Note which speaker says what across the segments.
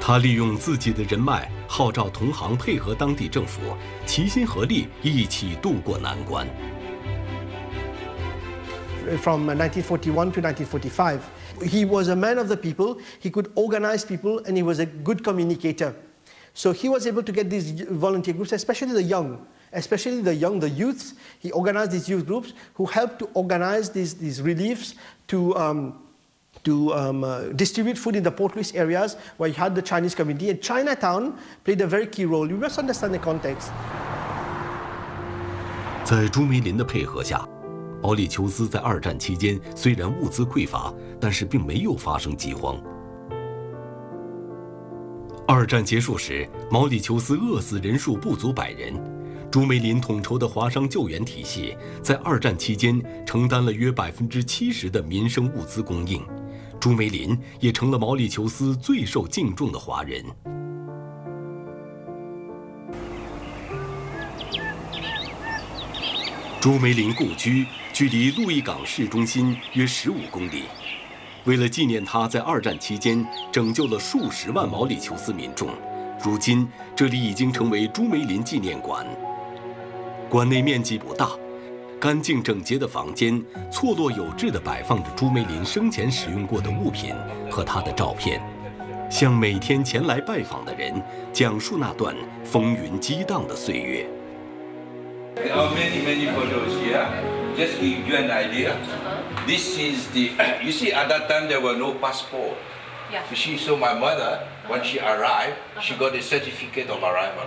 Speaker 1: 他利用自己的人脉，号召同行配合当地政府，齐心合力，一起渡过难关。
Speaker 2: From 1941 to 1945, he was a man of the people. He could organize people, and he was a good communicator. So he was able to get these volunteer groups, especially the young, the youths. He organized these youth groups who helped to organize these reliefs to distribute food in the Port Louis areas where you had the Chinese community. And Chinatown played a very key role. You must understand the context.
Speaker 1: 在朱梅林的配合下，毛里求斯在二战期间虽然物资匮乏，但是并没有发生饥荒。二战结束时，毛里求斯饿死人数不足100人。朱梅林统筹的华商救援体系，在二战期间承担了约70%的民生物资供应。朱梅林也成了毛里求斯最受敬重的华人。朱梅林故居距离路易港市中心约15公里。为了纪念他在二战期间拯救了数十万毛里求斯民众，如今这里已经成为朱梅林纪念馆。馆内面积不大，干净整洁的房间错落有致地摆放着朱梅林生前使用过的物品和他的照片，向每天前来拜访的人讲述那段风云激荡的岁月。
Speaker 3: There are many photos here. Just give you an idea. This is the. You see, at that time there were no passport.
Speaker 4: Yeah.
Speaker 3: You see, so my mother, when she arrived, she got a certificate of arrival.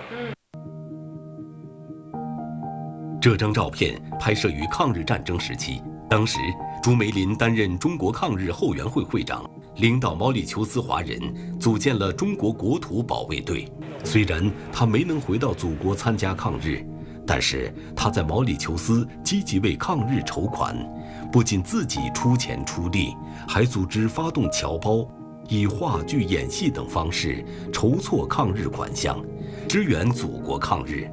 Speaker 1: 这张照片拍摄于抗日战争时期，当时朱梅林担任中国抗日后援会会长，领导毛里求斯华人组建了中国国土保卫队。虽然他没能回到祖国参加抗日，但是他在毛里求斯积极为抗日筹款，不仅自己出钱出力，还组织发动侨胞，以话剧、演戏等方式筹措抗日款项，支援祖国抗日。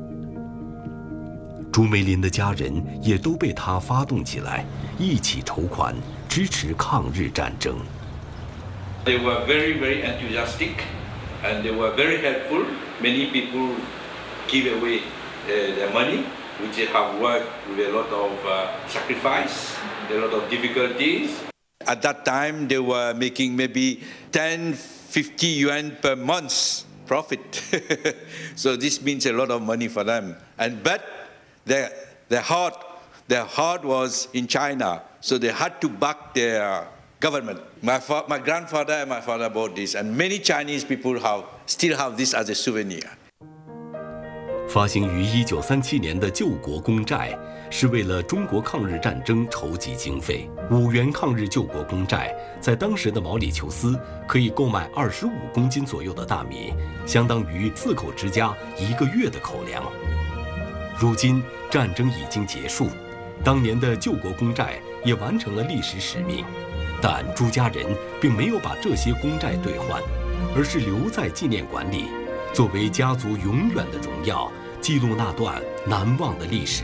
Speaker 1: 朱梅林的家人也都被他发动起来，一起筹款支持抗日战争。
Speaker 3: They were very enthusiastic, and they were very helpful. Many people give away their money, which they have worked with a lot of sacrifice, a lot of difficulties. At that time, they were making maybe 10, 50 yuan per month profit. So this means a lot of money for them. But their heart was in China, so they had to back their government. My grandfather and my father bought this, and many Chinese people still have this as a souvenir.
Speaker 1: 发行于1937年的救国公债，是为了中国抗日战争筹集经费。5元抗日救国公债，在当时的毛里求斯可以购买25公斤左右的大米，相当于4口之家1个月的口粮。如今战争已经结束，当年的救国公债也完成了历史使命，但朱家人并没有把这些公债兑换，而是留在纪念馆里，作为家族永远的荣耀，记录那段难忘的历史。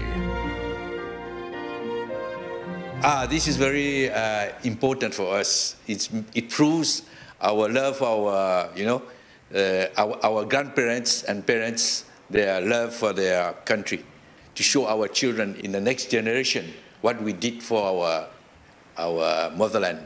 Speaker 3: This is very important for us. It proves our love for our grandparents and parents, their love for their country, to show our children in the next generation what we did for our motherland.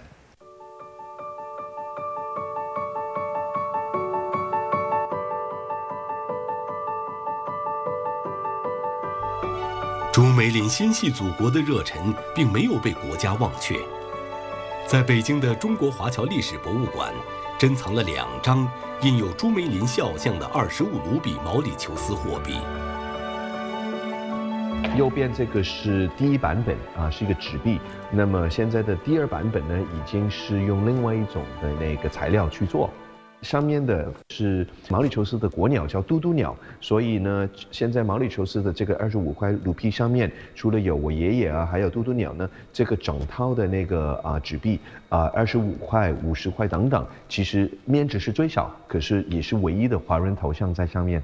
Speaker 1: 朱梅林心系祖国的热忱并没有被国家忘却。在北京的中国华侨历史博物馆，珍藏了2张印有朱梅林肖像的25卢比毛里求斯货币。
Speaker 5: 右边这个是第1版本啊，是一个纸币。那么现在的第2版本呢，已经是用另外一种的那个材料去做。上面的是毛里求斯的国鸟，叫嘟嘟鸟。所以呢，现在毛里求斯的这个25块卢比上面，除了有我爷爷啊，还有嘟嘟鸟呢，这个整套的那个纸币25块、50块等等，其实面值是最小，可是也是唯一的华人头像在上面。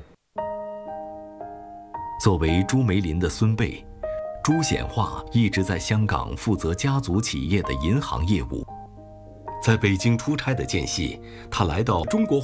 Speaker 1: 作为朱梅林的孙辈，朱显化一直在香港负责家族企业的银行业务。在北京出差的间隙，他来到中国